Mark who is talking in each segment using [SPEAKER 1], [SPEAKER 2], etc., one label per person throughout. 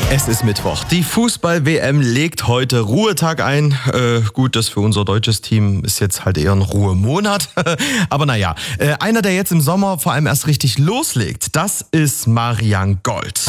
[SPEAKER 1] Es ist Mittwoch. Die Fußball-WM legt heute Ruhetag ein. Gut, das für unser deutsches Team ist jetzt halt eher ein Ruhemonat. Aber naja, einer, der jetzt im Sommer vor allem erst richtig loslegt, das ist Marian Gold.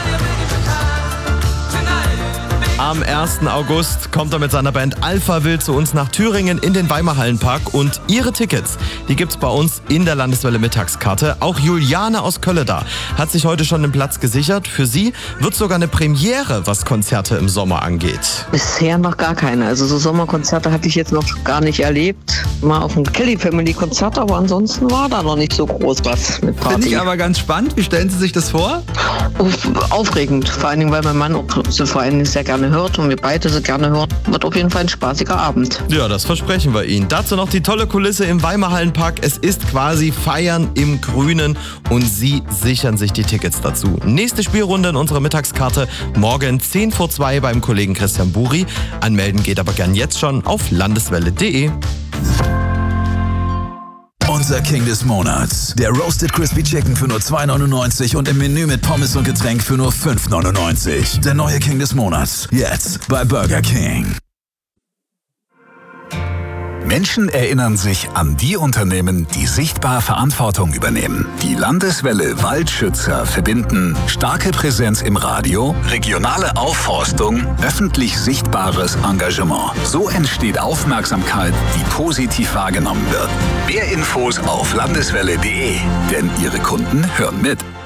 [SPEAKER 1] Am 1. August kommt er mit seiner Band Alpha Wild zu uns nach Thüringen in den Weimarhallenpark und ihre Tickets, die gibt's bei uns in der Landeswelle Mittagskarte. Auch Juliane aus Kölleda hat sich heute schon den Platz gesichert. Für sie wird sogar eine Premiere, was Konzerte im Sommer angeht.
[SPEAKER 2] Bisher noch gar keine. Also so Sommerkonzerte hatte ich jetzt noch gar nicht erlebt. Mal auf ein Kelly Family Konzert, aber ansonsten war da noch nicht so groß was mit Party.
[SPEAKER 3] Finde ich aber ganz spannend. Wie stellen Sie sich das vor?
[SPEAKER 2] Aufregend, vor allen Dingen, weil mein Mann auch so vor allen Dingen sehr gerne hört und wir beide so gerne hören. Wird auf jeden Fall ein spaßiger Abend.
[SPEAKER 1] Ja, das versprechen wir Ihnen. Dazu noch die tolle Kulisse im Weimarhallenpark. Es ist quasi Feiern im Grünen und Sie sichern sich die Tickets dazu. Nächste Spielrunde in unserer Mittagskarte morgen 1:10 beim Kollegen Christian Buri. Anmelden geht aber gern jetzt schon auf landeswelle.de.
[SPEAKER 4] Unser King des Monats. Der Roasted Crispy Chicken für nur 2,99 und im Menü mit Pommes und Getränk für nur 5,99. Der neue King des Monats. Jetzt bei Burger King. Menschen erinnern sich an die Unternehmen, die sichtbar Verantwortung übernehmen. Die Landeswelle Waldschützer verbinden starke Präsenz im Radio, regionale Aufforstung, öffentlich sichtbares Engagement. So entsteht Aufmerksamkeit, die positiv wahrgenommen wird. Mehr Infos auf landeswelle.de, denn Ihre Kunden hören mit.